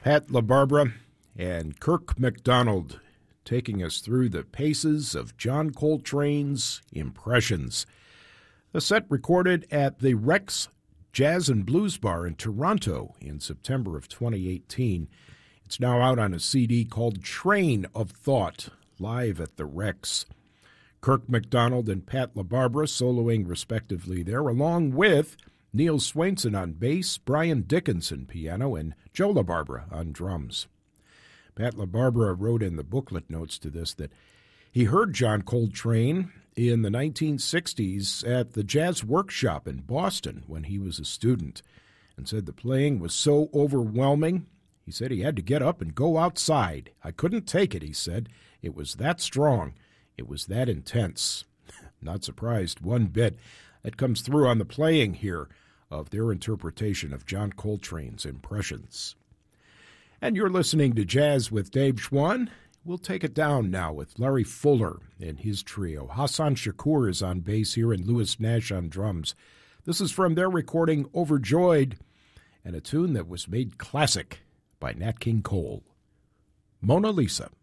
Pat LaBarbera and Kirk MacDonald taking us through the paces of John Coltrane's Impressions. A set recorded at the Rex Jazz and Blues Bar in Toronto in September of 2018. It's now out on a CD called Train of Thought, live at the Rex. Kirk MacDonald and Pat LaBarbera soloing respectively there, along with Neil Swainson on bass, Brian Dickinson piano, and Joe LaBarbera on drums. Pat LaBarbera wrote in the booklet notes to this that he heard John Coltrane in the 1960s at the Jazz Workshop in Boston when he was a student, and said the playing was so overwhelming, he said he had to get up and go outside. I couldn't take it, he said. It was that strong. It was that intense. Not surprised one bit. That comes through on the playing here of their interpretation of John Coltrane's Impressions. And you're listening to Jazz with Dave Schwann. We'll take it down now with Larry Fuller and his trio. Hassan Shakur is on bass here and Louis Nash on drums. This is from their recording Overjoyed, and a tune that was made classic by Nat King Cole. Mona Lisa.